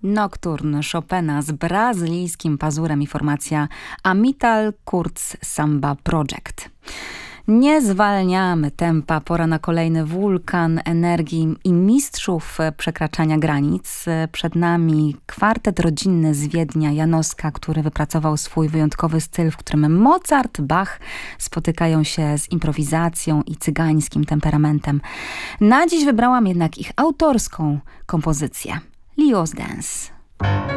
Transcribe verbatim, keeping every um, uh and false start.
Nocturne Chopina z brazylijskim pazurem i formacja Amital Kurz Samba Project. Nie zwalniamy tempa, pora na kolejny wulkan energii i mistrzów przekraczania granic. Przed nami kwartet rodzinny z Wiednia Janoska, który wypracował swój wyjątkowy styl, w którym Mozart, Bach spotykają się z improwizacją i cygańskim temperamentem. Na dziś wybrałam jednak ich autorską kompozycję, Leo's Dance.